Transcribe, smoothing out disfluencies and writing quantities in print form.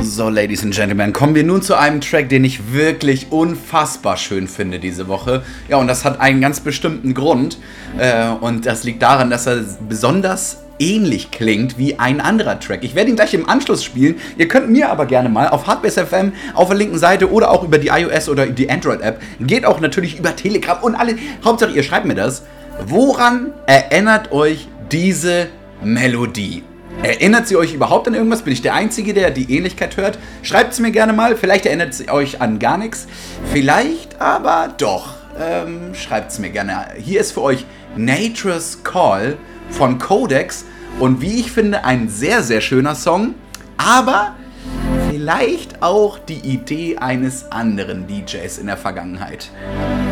So, Ladies and Gentlemen, kommen wir nun zu einem Track, den ich wirklich unfassbar schön finde diese Woche. Ja, und das hat einen ganz bestimmten Grund. Und das liegt daran, dass er besonders ähnlich klingt wie ein anderer Track. Ich werde ihn gleich im Anschluss spielen. Ihr könnt mir aber gerne mal auf Hardbase FM auf der linken Seite oder auch über die iOS oder die Android-App, geht auch natürlich über Telegram und alle, Hauptsache ihr schreibt mir das. Woran erinnert euch diese Melodie? Erinnert sie euch überhaupt an irgendwas? Bin ich der Einzige, der die Ähnlichkeit hört? Schreibt es mir gerne mal. Vielleicht erinnert sie euch an gar nichts. Vielleicht aber doch. Schreibt es mir gerne. Hier ist für euch Nature's Call von Codex. Und wie ich finde, ein sehr, sehr schöner Song. Aber vielleicht auch die Idee eines anderen DJs in der Vergangenheit.